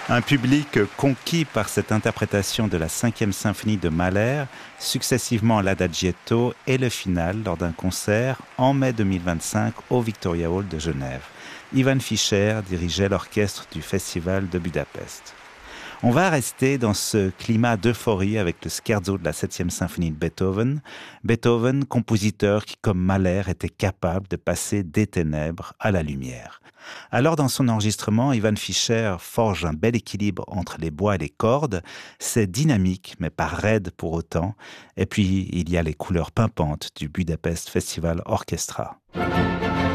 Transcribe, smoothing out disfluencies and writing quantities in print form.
Un public conquis par cette interprétation de la 5e symphonie de Mahler, successivement l'Adagietto et le final lors d'un concert en mai 2025 au Victoria Hall de Genève. Ivan Fischer dirigeait l'orchestre du Festival de Budapest. On va rester dans ce climat d'euphorie avec le scherzo de la 7e symphonie de Beethoven. Beethoven, compositeur qui, comme Mahler, était capable de passer des ténèbres à la lumière. Alors, dans son enregistrement, Ivan Fischer forge un bel équilibre entre les bois et les cordes. C'est dynamique, mais pas raide pour autant. Et puis, il y a les couleurs pimpantes du Budapest Festival Orchestra.